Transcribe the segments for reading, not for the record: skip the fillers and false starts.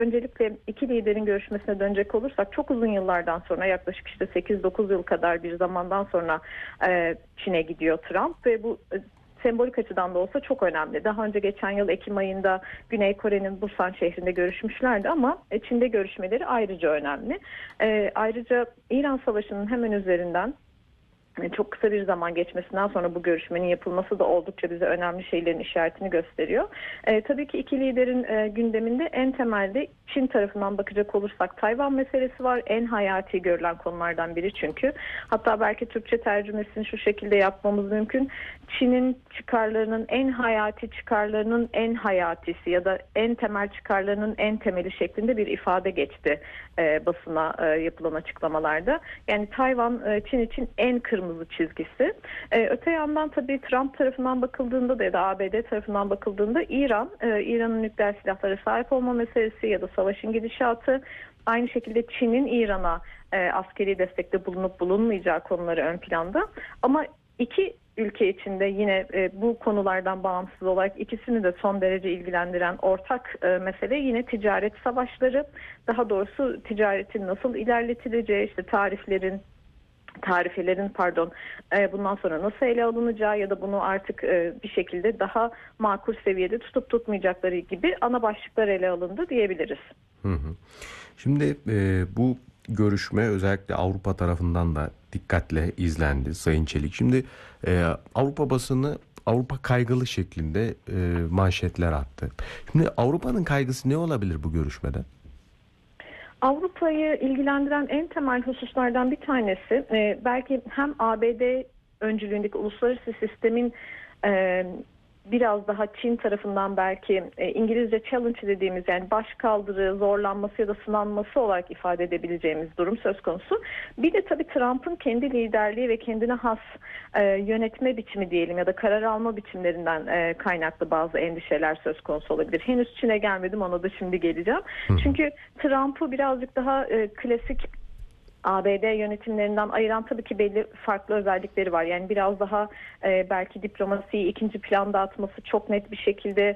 Öncelikle iki liderin görüşmesine dönecek olursak çok uzun yıllardan sonra yaklaşık işte 8-9 yıl kadar bir zamandan sonra Çin'e gidiyor Trump ve bu sembolik açıdan da olsa çok önemli. Daha önce geçen yıl Ekim ayında Güney Kore'nin Busan şehrinde görüşmüşlerdi ama Çin'de görüşmeleri ayrıca önemli. Ayrıca İran Savaşı'nın hemen üzerinden çok kısa bir zaman geçmesinden sonra bu görüşmenin yapılması da oldukça bize önemli şeylerin işaretini gösteriyor. Tabii ki iki liderin gündeminde en temelde Çin tarafından bakacak olursak Tayvan meselesi var. En hayati görülen konulardan biri çünkü. Hatta belki Türkçe tercümesini şu şekilde yapmamız mümkün. Çin'in çıkarlarının en hayati çıkarlarının en hayatisi ya da en temel çıkarlarının en temeli şeklinde bir ifade geçti basına yapılan açıklamalarda. Yani Tayvan Çin için en kırmızı çizgisi. Öte yandan tabii Trump tarafından bakıldığında da ya da ABD tarafından bakıldığında İran'ın nükleer silahlara sahip olma meselesi ya da savaşın gidişatı, aynı şekilde Çin'in İran'a askeri destekte bulunup bulunmayacağı konuları ön planda. Ama iki ülke içinde yine bu konulardan bağımsız olarak ikisini de son derece ilgilendiren ortak mesele yine ticaret savaşları. Daha doğrusu ticaretin nasıl ilerletileceği, işte tarifelerin bundan sonra nasıl ele alınacağı ya da bunu artık bir şekilde daha makul seviyede tutup tutmayacakları gibi ana başlıklar ele alındı diyebiliriz. Hı hı. Şimdi bu görüşme özellikle Avrupa tarafından da dikkatle izlendi Sayın Çelik. Şimdi Avrupa basını Avrupa kaygılı şeklinde manşetler attı. Şimdi Avrupa'nın kaygısı ne olabilir bu görüşmede? Avrupa'yı ilgilendiren en temel hususlardan bir tanesi belki hem ABD öncülüğündeki uluslararası sistemin biraz daha Çin tarafından belki İngilizce challenge dediğimiz yani başkaldırı, zorlanması ya da sınanması olarak ifade edebileceğimiz durum söz konusu. Bir de tabii Trump'ın kendi liderliği ve kendine has yönetme biçimi diyelim ya da karar alma biçimlerinden kaynaklı bazı endişeler söz konusu olabilir. Henüz Çin'e gelmedim, ona da şimdi geleceğim. Çünkü Trump'ı birazcık daha klasik ABD yönetimlerinden ayıran tabii ki belli farklı özellikleri var. Yani biraz daha belki diplomasiyi ikinci planda atması, çok net bir şekilde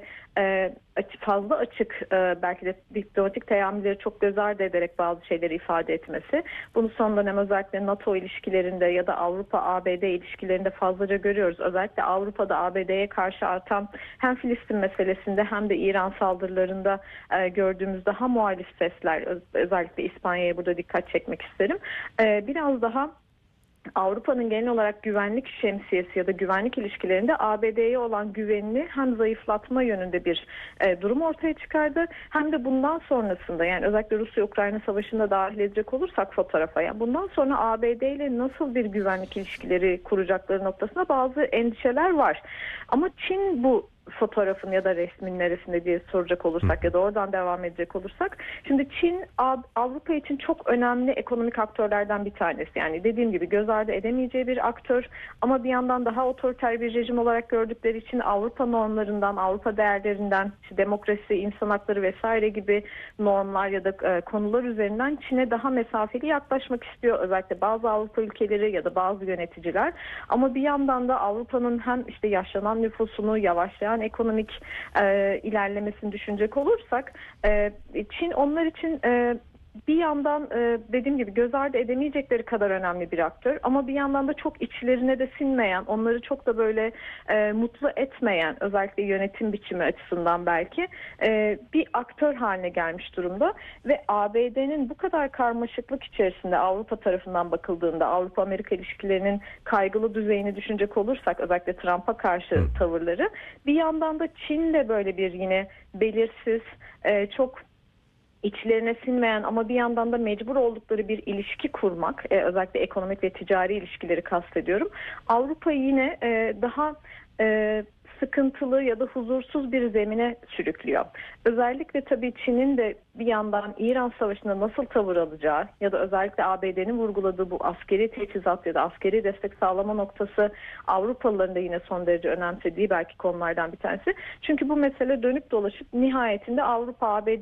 fazla açık belki de diplomatik teamülleri çok göz ardı ederek bazı şeyleri ifade etmesi. Bunu son dönem özellikle NATO ilişkilerinde ya da Avrupa-ABD ilişkilerinde fazlaca görüyoruz. Özellikle Avrupa'da ABD'ye karşı artan hem Filistin meselesinde hem de İran saldırılarında gördüğümüz daha muhalif sesler, özellikle İspanya'ya burada dikkat çekmek isterim. Biraz daha Avrupa'nın genel olarak güvenlik şemsiyesi ya da güvenlik ilişkilerinde ABD'ye olan güvenini hem zayıflatma yönünde bir durum ortaya çıkardı. Hem de bundan sonrasında yani özellikle Rusya-Ukrayna savaşında dahil edecek olursak fotoğrafa, yani bundan sonra ABD ile nasıl bir güvenlik ilişkileri kuracakları noktasında bazı endişeler var. Ama Çin bu fotoğrafın ya da resmin neresinde diye soracak olursak ya da oradan devam edecek olursak, şimdi Çin Avrupa için çok önemli ekonomik aktörlerden bir tanesi. Yani dediğim gibi göz ardı edemeyeceği bir aktör ama bir yandan daha otoriter bir rejim olarak gördükleri için Avrupa normlarından, Avrupa değerlerinden, işte demokrasi, insan hakları vesaire gibi normlar ya da konular üzerinden Çin'e daha mesafeli yaklaşmak istiyor. Özellikle bazı Avrupa ülkeleri ya da bazı yöneticiler. Ama bir yandan da Avrupa'nın hem işte yaşlanan nüfusunu, yavaşlayan ekonomik ilerlemesini düşünecek olursak Çin onlar için bir yandan dediğim gibi göz ardı edemeyecekleri kadar önemli bir aktör ama bir yandan da çok içlerine de sinmeyen, onları çok da böyle mutlu etmeyen, özellikle yönetim biçimi açısından belki bir aktör haline gelmiş durumda ve ABD'nin bu kadar karmaşıklık içerisinde Avrupa tarafından bakıldığında Avrupa-Amerika ilişkilerinin kaygılı düzeyini düşünecek olursak özellikle Trump'a karşı tavırları, bir yandan da Çin'le böyle bir yine belirsiz, çok içlerine sinmeyen ama bir yandan da mecbur oldukları bir ilişki kurmak, özellikle ekonomik ve ticari ilişkileri kastediyorum. Avrupa'yı yine daha sıkıntılı ya da huzursuz bir zemine sürüklüyor. Özellikle tabii Çin'in de bir yandan İran Savaşı'nda nasıl tavır alacağı ya da özellikle ABD'nin vurguladığı bu askeri teçhizat ya da askeri destek sağlama noktası Avrupalıların da yine son derece önemsediği belki konulardan bir tanesi. Çünkü bu mesele dönüp dolaşıp nihayetinde Avrupa-ABD